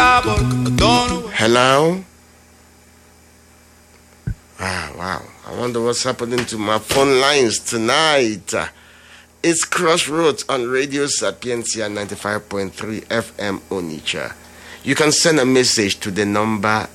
Hello? Wow. I wonder what's happening to my phone lines tonight. It's Crossroads on Radio Sapiencia 95.3 FM Onitsha. You can send a message to the number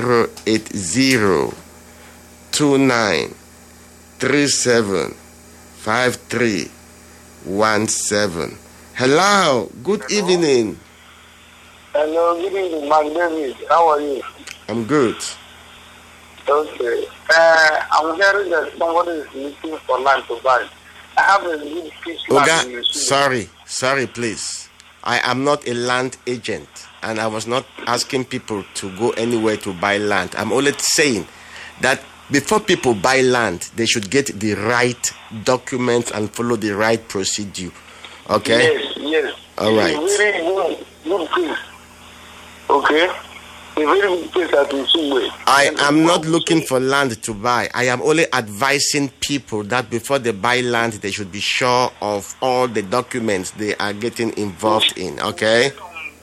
080-2937-5317. Hello, good evening. Hello, good evening, man David. How are you? I'm good. Okay. I'm hearing that somebody is looking for land to buy. I have a good piece of land in the sorry, please. I am not a land agent, and I was not asking people to go anywhere to buy land. I'm only saying that before people buy land, they should get the right documents and follow the right procedure. Okay? Yes. All right. It's a very good place. Okay? A very good place at Usugwe. I am not looking for land to buy. I am only advising people that before they buy land, they should be sure of all the documents they are getting involved in. Okay?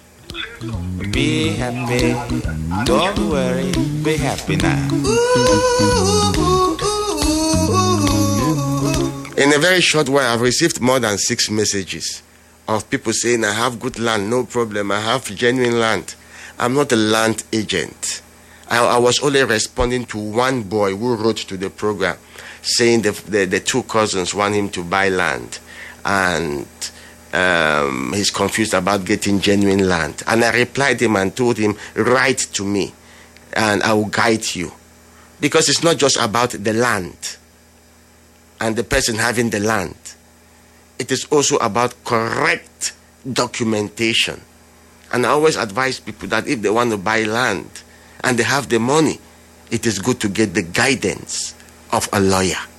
Be happy. Don't worry. Be happy now. In a very short while, I've received more than 6 messages of people saying, I have good land, no problem. I have genuine land. I'm not a land agent. I was only responding to one boy who wrote to the program saying the 2 cousins want him to buy land. And he's confused about getting genuine land. And I replied him and told him, write to me and I will guide you. Because it's not just about the land and the person having the land. It is also about correct documentation. And I always advise people that if they want to buy land and they have the money, it is good to get the guidance of a lawyer.